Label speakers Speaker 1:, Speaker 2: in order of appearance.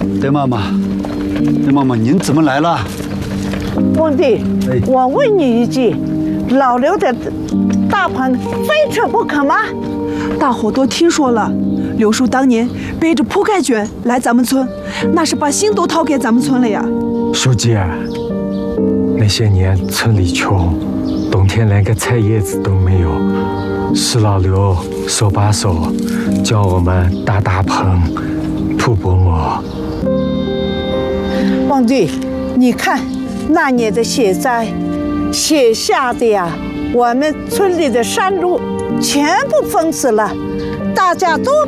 Speaker 1: 德妈妈，德妈妈，您怎么来了？
Speaker 2: 皇帝，我问你一句，老刘的大盆非吃不可吗？
Speaker 3: 大伙都听说了，刘叔当年背着铺盖卷来咱们村，那是把心都掏给咱们村了呀。
Speaker 4: 书记，那些年村里穷，冬天连个菜叶子都没有，是老刘手把手教我们搭大棚、铺薄膜。
Speaker 2: 皇帝，你看那年的雪灾，雪下的呀，我们村里的山路全部封死了，大家都